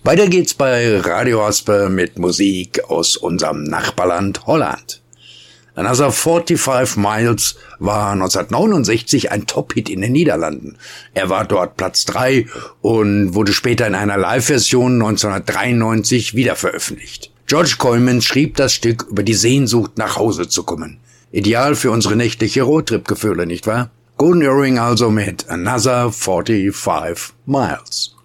Weiter geht's bei Radio Asper mit Musik aus unserem Nachbarland Holland. Another 45 Miles war 1969 ein Top-Hit in den Niederlanden. Er war dort Platz 3 und wurde später in einer Live-Version 1993 wieder veröffentlicht. George Coleman schrieb das Stück über die Sehnsucht, nach Hause zu kommen. Ideal für unsere nächtliche Roadtrip-Gefühle, nicht wahr? Golden Earring also mit Another 45 Miles.